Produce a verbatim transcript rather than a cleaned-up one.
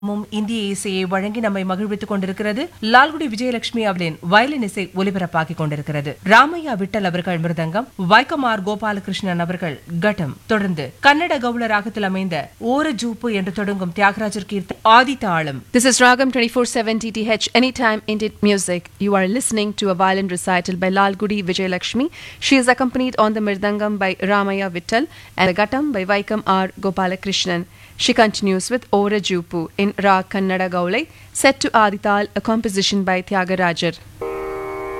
மும் இந்திய இசையை வழங்கி நம்மை மகிழ்வித்துக் கொண்டிருக்கிறது. லால்குடி விஜயலட்சுமி அவர்களின் வயலின் இசை ஒலிபரப்பாகிக் கொண்டிருக்கிறது. ராமையா விட்டல் அவர்கள் மிருதங்கம், வைக்கம் ஆர் கோபாலகிருஷ்ணன் அவர்கள் கட்டம். தொடர்ந்து கன்னட கவுள ராகத்தில் அமைந்த ஓர ஜூப்பு என்று தொடங்கும் தியாகராஜர் கீர்த்தி ஆதி தாளம். This is Ragam twenty-four seven T T H Anytime Indian Music. You are listening to a violin recital by Lalgudi Vijayalakshmi. She is accompanied on the mirdangam by Ramaya Vittal and the gattam by Vaikam R Gopalakrishnan. She continues with Ora Jupu in Rag Kannada Gaulai, set to Adital, a composition by Tyagarajar.